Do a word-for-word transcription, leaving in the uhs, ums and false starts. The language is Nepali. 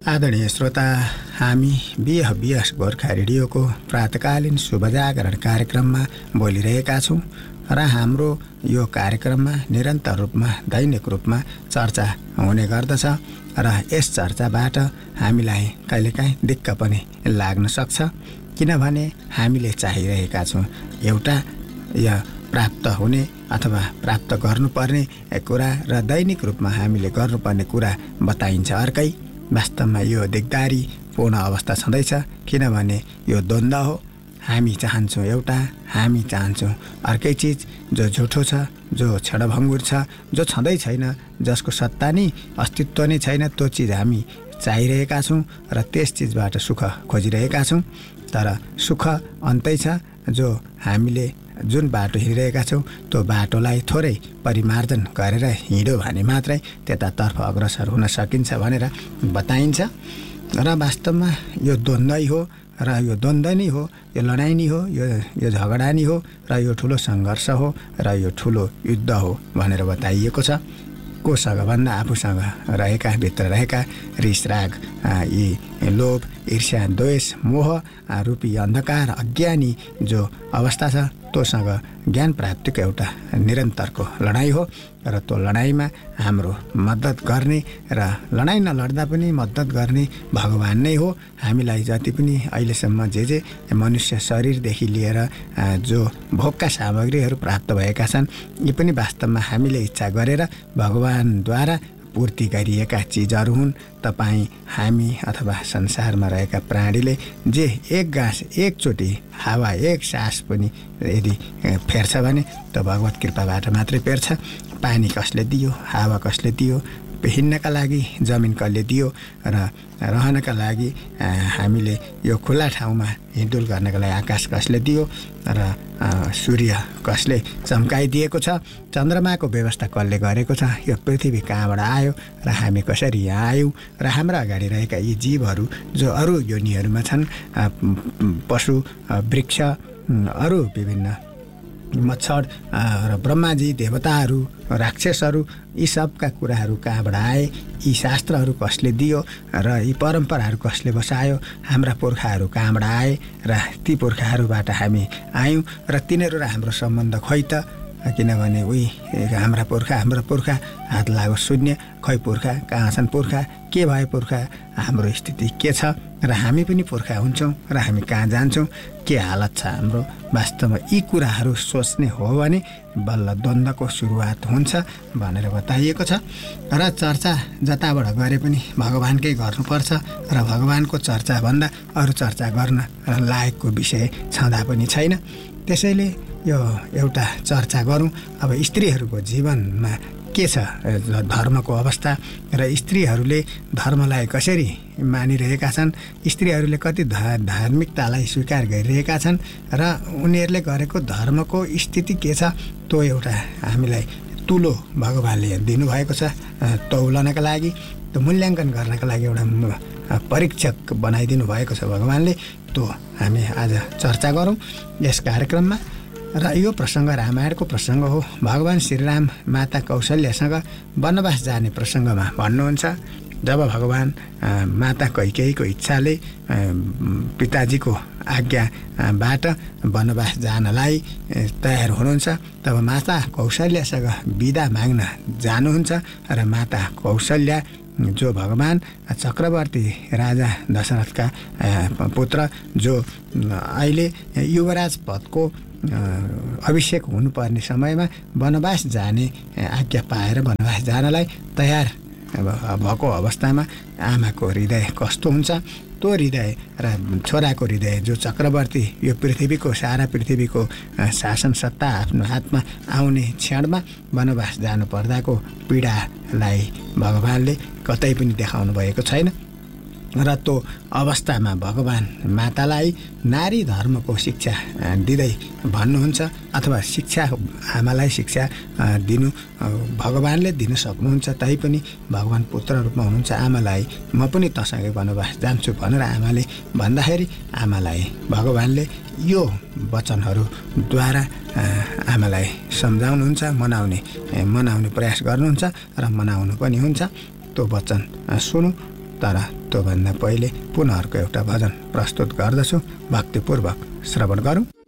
आदरणीय श्रोता, हामी बिह बियस गोर्खा रेडियोको प्रातकालीन शुभजागरण कार्यक्रममा बोलिरहेका छौँ र हाम्रो यो कार्यक्रममा निरन्तर रूपमा दैनिक रूपमा चर्चा हुने गर्दछ र यस चर्चाबाट हामीलाई कहिलेकाहीँ दिक्क पनि लाग्न सक्छ, किनभने हामीले चाहिरहेका छौँ एउटा या प्राप्त हुने अथवा प्राप्त गर्नुपर्ने कुरा र दैनिक रूपमा हामीले गर्नुपर्ने कुरा बताइन्छ अर्कै। वास्तवमा यो दिगदारी पूर्ण अवस्था छँदैछ, किनभने यो द्वन्द्व हो। हामी चाहन्छौँ एउटा, हामी चाहन्छौँ अर्कै चिज, जो झुठो छ, जो क्षणभङ्गुर छ, जो छँदै छैन, जसको सत्ता नै अस्तित्व नै छैन, त्यो चिज हामी चाहिरहेका छौँ र त्यस चिजबाट सुख खोजिरहेका छौँ। तर सुख अन्तै छ, जो हामीले जुन बाटो हिँडिरहेका छौँ त्यो बाटोलाई थोरै परिमार्जन गरेर हिँड्यो भने मात्रै त्यतातर्फ अग्रसर हुन सकिन्छ भनेर बताइन्छ। र वास्तवमा यो द्वन्द्वै हो र यो द्वन्द्व नै हो, यो लडाइँ नै हो, यो यो झगडा नै हो र यो ठुलो सङ्घर्ष हो र यो ठुलो युद्ध हो भनेर बताइएको छ। कोसँग भन्दा आफूसँग रहेका भित्र रहेका रिस राग, यी लोभ, ईर्ष्या, द्वेष, मोह रूपी अन्धकार, अज्ञानी जो अवस्था छ, तोसँग ज्ञान प्राप्तिको एउटा निरन्तरको लडाइँ हो र त्यो लडाइँमा हाम्रो मद्दत गर्ने र लडाइँ नलड्दा पनि मद्दत गर्ने भगवान नै हो। हामीलाई जति पनि अहिलेसम्म जे जे मनुष्य शरीरदेखि लिएर जो भोगका सामग्रीहरू प्राप्त भएका छन्, यी पनि वास्तवमा हामीले इच्छा गरेर भगवानद्वारा पूर्ति गरिएका चिजहरू हुन्। तपाईँ, हामी अथवा संसारमा रहेका प्राणीले जे एक गाँस, एकचोटि हावा, एक सास पनि यदि फेर्छ भने त भगवत कृपाबाट मात्रै फेर्छ। पानी कसले दियो, हावा कसले दियो, हिँड्नका लागि जमिन कसले दियो र रहनका लागि हामीले यो खुला ठाउँमा हिँडडुल गर्नका लागि आकाश कसले दियो र सूर्य कसले चम्काइदिएको छ, चन्द्रमाको व्यवस्था कसले गरेको छ, यो पृथ्वी कहाँबाट आयो र हामी कसरी यहाँ आयौँ र हाम्रा अगाडि रहेका यी जीवहरू जो अरू योनिहरूमा छन्, पशु, वृक्ष, अरू विभिन्न मच्छर र ब्रह्माजी, देवताहरू, राक्षसहरू, यी सबका कुराहरू कहाँबाट आए, यी शास्त्रहरू कसले दियो र यी परम्पराहरू कसले बसायो, हाम्रा पुर्खाहरू कहाँबाट आए र ती पुर्खाहरूबाट हामी आयौँ र तिनीहरू र हाम्रो सम्बन्ध खोइ त, किनभने उही हाम्रा पुर्खा हाम्रो पुर्खा हात लागो शून्य, खै पुर्खा कहाँ छन् पुर्खा, के भयो पुर्खा, हाम्रो स्थिति के छ र हामी पनि पुर्खा हुन्छौँ र हामी कहाँ जान्छौँ, के हालत छ हाम्रो। वास्तवमा यी कुराहरू सोच्ने हो भने बल्ल द्वन्द्वको सुरुवात हुन्छ भनेर बताइएको छ। र चर्चा जताबाट गरे पनि भगवानकै गर्नुपर्छ र भगवानको चर्चाभन्दा अरू चर्चा गर्न लायकको विषय छँदा पनि छैन। त्यसैले यो एउटा चर्चा गरौँ, अब स्त्रीहरूको जीवनमा के छ धर्मको अवस्था र स्त्रीहरूले धर्मलाई कसरी मानिरहेका छन्, स्त्रीहरूले कति धार्मिकतालाई स्वीकार गरिरहेका छन् र उनीहरूले गरेको धर्मको स्थिति के छ, त्यो एउटा हामीलाई तुलो भगवानले दिनुभएको छ तौलनका लागि, त्यो मूल्याङ्कन गर्नका लागि एउटा परीक्षक बनाइदिनु भएको छ भगवानले। त्यो हामी आज चर्चा गरौँ यस कार्यक्रममा। र यो प्रसङ्ग रामायणको प्रसङ्ग हो। भगवान श्रीराम माता कौशल्यासँग वनवास जाने प्रसङ्गमा भन्नुहुन्छ, जब भगवान माता कैकेयीको इच्छाले पिताजीको आज्ञाबाट वनवास जानलाई तयार हुनुहुन्छ, तब माता कौशल्यासँग बिदा माग्न जानुहुन्छ र माता कौशल्या जो भगवान चक्रवर्ती राजा दशरथका पुत्र, जो अहिले युवराज पदको अभिषेक हुनुपर्ने समयमा वनवास जाने आज्ञा पाएर वनवास जानलाई तयार भएको अवस्थामा आमाको हृदय कस्तो हुन्छ, त्यो हृदय र छोराको हृदय जो चक्रवर्ती यो पृथ्वीको सारा पृथ्वीको शासन सत्ता आफ्नो हातमा आउने क्षणमा वनवास जानु पर्दाको पीडालाई भगवानले कतै पनि देखाउनु भएको छैन। र त्यो अवस्थामा भगवान मातालाई नारी धर्मको शिक्षा दिँदै भन्नुहुन्छ, अथवा शिक्षा आमालाई शिक्षा दिनु भगवानले दिन सक्नुहुन्छ, तैपनि भगवान पुत्र रूपमा हुनुहुन्छ। आमालाई म पनि तसँगै वनवास जान्छु भनेर आमाले भन्दाखेरि आमालाई भगवानले यो वचनहरूद्वारा आमालाई सम्झाउनुहुन्छ, मनाउने मनाउने प्रयास गर्नुहुन्छ र मनाउनु पनि हुन्छ। त्यो वचन सुनौँ। तर त्योभन्दा पहिले पुनः अर्को एउटा भजन प्रस्तुत गर्दछु, भक्तिपूर्वक श्रवण गरौँ।